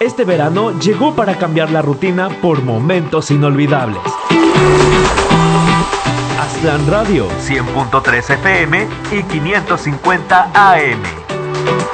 Este verano llegó para cambiar la rutina por momentos inolvidables. Aztlán Radio, 100.3 FM y 550 AM.